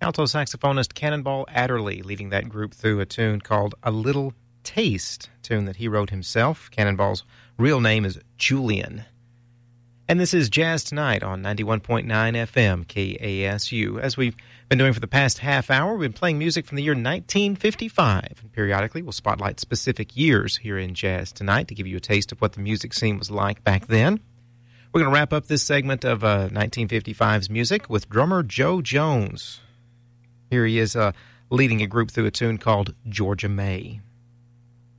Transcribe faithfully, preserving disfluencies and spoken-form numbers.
Alto saxophonist Cannonball Adderley leading that group through a tune called A Little Taste, a tune that he wrote himself. Cannonball's real name is Julian. And this is Jazz Tonight on ninety-one point nine F M K A S U. As we've been doing for the past half hour, we've been playing music from the year nineteen fifty-five. And periodically, we'll spotlight specific years here in Jazz Tonight to give you a taste of what the music scene was like back then. We're going to wrap up this segment of uh, nineteen fifty-five's music with drummer Joe Jones. Here he is uh, leading a group through a tune called Georgia May.